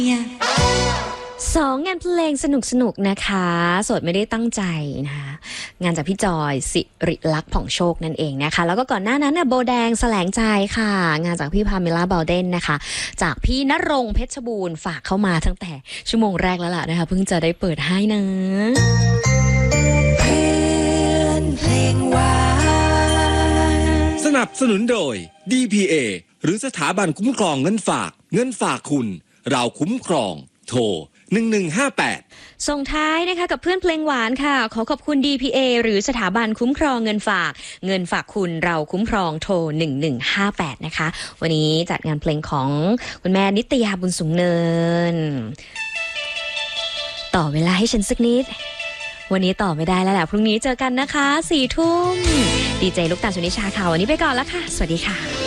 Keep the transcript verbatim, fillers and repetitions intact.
สองงานเพลงสนุกสนุกนะคะโสดไม่ได้ตั้งใจนะคะงานจากพี่จอยสิริลักษณ์ผ่องโชคนั่นเองนะคะแล้วก็ก่อนหน้านั้นน่ะโบแดงแสลงใจค่ะงานจากพี่พาเมล่าบาลเดนนะคะจากพี่ณรงค์เพชรบูรณ์ฝากเข้ามาตั้งแต่ชั่วโมงแรกแล้วล่ะนะคะเพิ่งจะได้เปิดให้นะเพลงหวานสนับสนุนโดย ดี พี เอ หรือสถาบันคุ้มครองเงินฝากเงินฝากคุณเราคุ้มครองโทรหนึ่งหนึ่งห้าแปดส่งท้ายนะคะกับเพื่อนเพลงหวานค่ะขอขอบคุณ ดี พี เอ หรือสถาบันคุ้มครองเงินฝากเงินฝากคุณเราคุ้มครองโทรหนึ่งหนึ่งห้าแปดนะคะวันนี้จัดงานเพลงของคุณแม่นิตยาบุญสูงเนินต่อเวลาให้ฉันสักนิดวันนี้ต่อไม่ได้แล้วแหละพรุ่งนี้เจอกันนะคะสี่ทุ่มดีเจลูกตาลสุนิชาค่ะวันนี้ไปก่อนแล้วค่ะสวัสดีค่ะ